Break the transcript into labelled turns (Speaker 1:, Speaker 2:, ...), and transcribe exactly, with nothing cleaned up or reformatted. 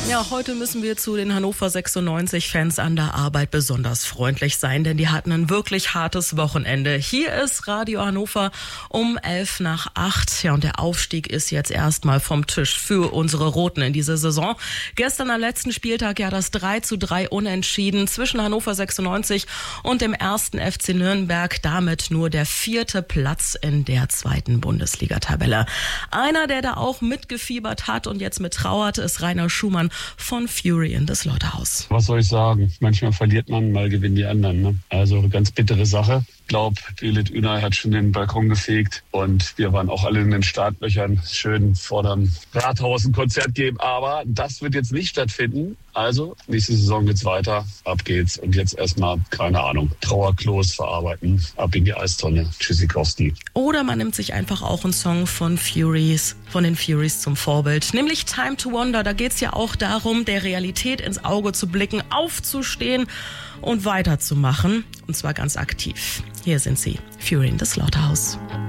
Speaker 1: Ja, heute müssen wir zu den Hannover sechsundneunzig-Fans an der Arbeit besonders freundlich sein, denn die hatten ein wirklich hartes Wochenende. Hier ist Radio Hannover um elf nach acht. Ja, und der Aufstieg ist jetzt erstmal vom Tisch für unsere Roten in dieser Saison. Gestern am letzten Spieltag ja das drei zu drei Unentschieden zwischen Hannover sechsundneunzig und dem ersten F C Nürnberg. Damit nur der vierte Platz in der zweiten Bundesliga-Tabelle. Einer, der da auch mitgefiebert hat und jetzt mit trauert, ist Rainer Schumann von Fury in das Lauterhaus.
Speaker 2: Was soll ich sagen? Manchmal verliert man, mal gewinnen die anderen. Ne? Also ganz bittere Sache. Ich glaube, Lilith Ünay hat schon den Balkon gefegt und wir waren auch alle in den Startlöchern. Schön vor dem Rathaus ein Konzert geben, aber das wird jetzt nicht stattfinden. Also, nächste Saison geht's weiter, ab geht's und jetzt erstmal, keine Ahnung, Trauerklos verarbeiten, ab in die Eistonne, Tschüssikowski.
Speaker 1: Oder man nimmt sich einfach auch einen Song von Furies, von den Furies zum Vorbild, nämlich Time to Wonder. Da geht's ja auch darum, der Realität ins Auge zu blicken, aufzustehen und weiterzumachen, und zwar ganz aktiv. Hier sind sie, Fury in das Lauterhaus.